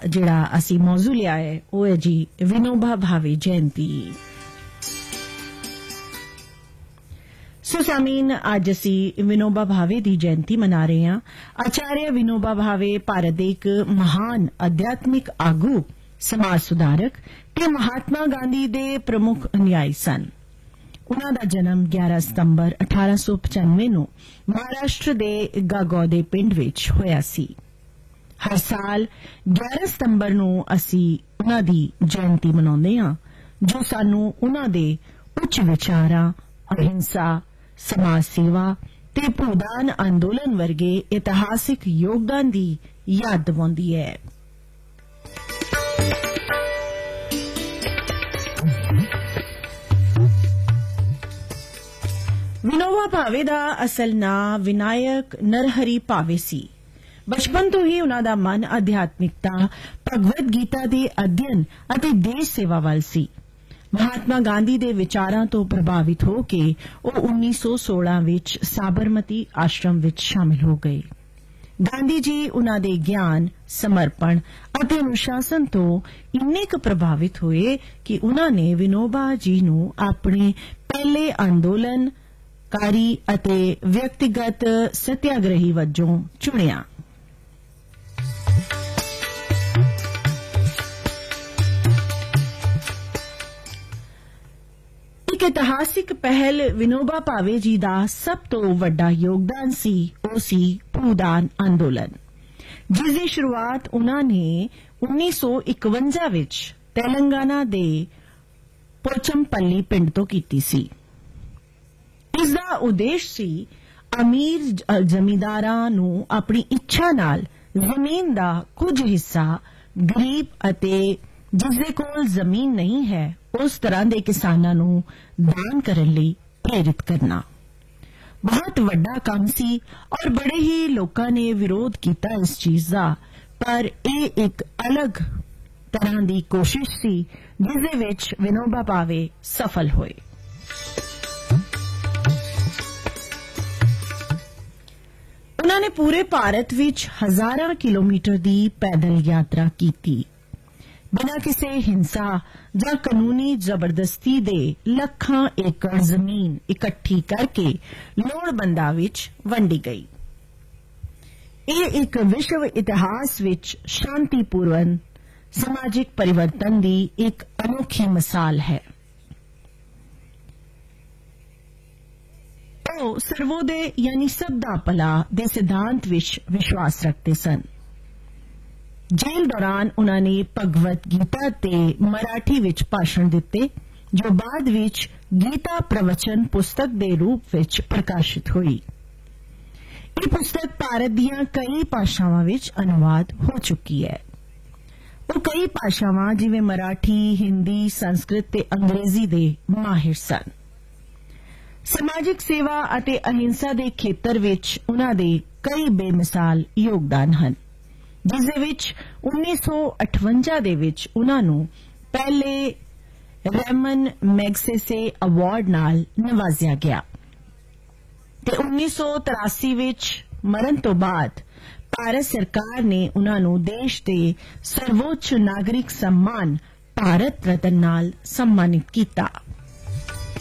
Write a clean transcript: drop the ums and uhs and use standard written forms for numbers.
जिहड़ा असी मौजू लिया है वो है जी विनोबा भावे जयंती। सो सामीन अज असी विनोबा भावे दी जयंती मना रहे हां। आचार्य विनोबा भावे भारत दे एक महान आध्यात्मिक आगू, समाज सुधारक ते महात्मा गांधी दे प्रमुख अनुयायी सन। उन्हां दा जन्म 11 सितंबर 1895 नूं महाराष्ट्र दे गागौदे पिंड विच होया सी। हर साल 11 सितंबर नूं असी उन्हां दी जयंती मनाउंदे हां, जो सानू उन्हां दे उच्च विचारां, अहिंसा, समाज सेवा ते भूदान अंदोलन वर्गे इतिहासिक योगदान दी याद दिवाउंदी है। विनोबा भावे दा असल नां विनायक नरहरि भावे सी। बचपन तो ही उन्हां दा मन आध्यात्मिकता, भगवत गीता दे अध्ययन अते देश सेवा वल सी। महात्मा गांधी दे विचारां तो प्रभावित हो के ਉਹ 1916 ਵਿੱਚ ਸਾਬਰਮਤੀ ਆਸ਼ਰਮ ਵਿੱਚ ਸ਼ਾਮਿਲ ਹੋ ਗਏ। ਗਾਂਧੀ ਜੀ ਉਨ੍ਹਾਂ ਦੇ ਗਿਆਨ, ਸਮਰਪਣ ਅਤੇ ਅਨੁਸ਼ਾਸਨ ਤੋਂ ਇੰਨੇ ਕੁ ਪ੍ਰਭਾਵਿਤ ਹੋਏ ਕਿ ਉਨ੍ਹਾਂ ਨੇ ਵਿਨੋਬਾ ਜੀ ਨੂੰ ਆਪਣੇ ਪਹਿਲੇ ਅੰਦੋਲਨਕਾਰੀ ਅਤੇ ਵਿਅਕਤੀਗਤ ਸਤਿਆਗ੍ਰਹੀ ਵਜੋਂ ਚੁਣਿਆ। एक इतिहासिक पहल विनोबा भावे जी दा सब तो वड्डा योगदान सी ਉਹ ਸੀ ਭੂਦਾਨ ਅੰਦੋਲਨ, ਜਿਸ ਦੀ ਸ਼ੁਰੂਆਤ ਉਨ੍ਹਾਂ ਨੇ 1951 ਵਿੱਚ ਤੇਲੰਗਾਨਾ ਦੇ ਪੋਚਮਪੱਲੀ ਪਿੰਡ ਤੋਂ ਕੀਤੀ ਸੀ। ਇਸ ਦਾ ਉਦੇਸ਼ ਸੀ ਅਮੀਰ ਜ਼ਮੀਂਦਾਰਾਂ ਨੂੰ ਆਪਣੀ ਇੱਛਾ ਨਾਲ ਜ਼ਮੀਨ ਦਾ ਕੁਝ ਹਿੱਸਾ ਗਰੀਬ ਅਤੇ ਜਿਸ ਦੇ ਕੋਲ ਜ਼ਮੀਨ ਨਹੀਂ ਹੈ उस तरह के किसानां नूं दान करन लई प्रेरित करना। बहुत वड्डा काम सी और बड़े ही लोकां ने विरोध कीता इस चीज दा, पर यह एक अलग तरह की कोशिश सी जिस दे विच विनोबा भावे सफल होए। उन्होंने पूरे भारत विच हजारां किलोमीटर की पैदल यात्रा की। बिना किसी हिंसा ਜਾਂ ਕਾਨੂੰਨੀ ਜ਼ਬਰਦਸਤੀ ਦੇ ਲੱਖਾਂ ਏਕੜ ਜ਼ਮੀਨ ਇਕੱਠੀ ਕਰਕੇ ਲੋੜਵੰਦਾਂ ਵਿੱਚ ਵੰਡੀ ਗਈ। ਇਹ ਇੱਕ ਵਿਸ਼ਵ ਇਤਿਹਾਸ ਵਿੱਚ ਸ਼ਾਂਤੀਪੂਰਨ ਸਮਾਜਿਕ ਪਰਿਵਰਤਨ ਦੀ ਇੱਕ ਅਨੋਖੀ ਮਿਸਾਲ ਹੈ। ਉਹ ਸਰਵੋਦੈ ਯਾਨੀ ਸਭ ਦਾ ਭਲਾ ਦੇ ਸਿਧਾਂਤ ਵਿੱਚ ਵਿਸ਼ਵਾਸ ਰੱਖਦੇ ਸਨ। जेल दौरान उन्होंने भगवत गीता ते मराठी विच भाषण दिते, जो बाद विच गीता प्रवचन पुस्तक दे रूप विच प्रकाशित हुई। यह पुस्तक भारत दीयां कई भाषावां विच अनुवाद हो चुकी है। वो कई भाषावां जिवें मराठी, हिंदी, संस्कृत ते अंग्रेजी दे माहिर सन। समाजिक सेवा अते अहिंसा दे खेतर विच उन्हां दे कई बेमिसाल योगदान हन, जिस दे विच 1958 दे विच उन्हां नूं पहले रैमन मैगसेसे अवार्ड नाल नवाजिया गया ते 1983 विच मरण तो बाद भारत सरकार ने उन्हां नूं देश दे सर्वोच्च नागरिक सम्मान भारत रत्न नाल सम्मानित किया।